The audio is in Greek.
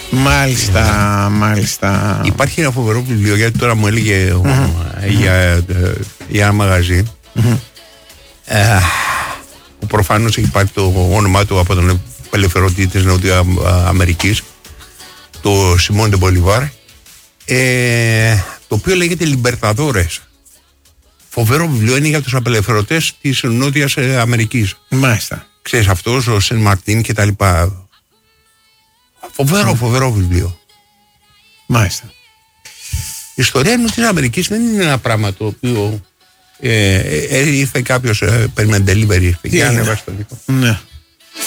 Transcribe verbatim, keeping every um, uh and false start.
Μάλιστα, yeah. μάλιστα. Υπάρχει ένα φοβερό βιβλίο, γιατί τώρα μου έλεγε mm-hmm. για, για ένα μαγαζί mm-hmm. ε, που προφανώς έχει πάρει το όνομά του από τον ελευθερωτή της Νότια Αμερικής, το Σιμών ντε Μπολιβάρ, ε, το οποίο λέγεται Λιμπερταδόρες. Φοβερό βιβλίο, είναι για τους απελευθερωτές της Νότιας Αμερικής. Μάλιστα. Ξέρεις, αυτός ο Σεν Μαρτίν και τα λοιπά. Φοβερό, φοβερό βιβλίο. Μάλιστα. Η ιστορία της Αμερικής δεν είναι ένα πράγμα το οποίο ε, ε, ήρθε κάποιος ε, περίμενε delivery και ανέβασε το δικό. Ναι.